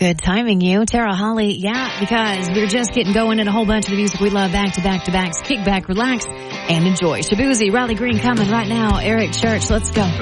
Good timing, you. Tara Holly, yeah, because we're just getting going in a whole bunch of the music we love back to back to backs. Kick back, relax, and enjoy. Shabuzi, Riley Green coming right now. Eric Church, let's go.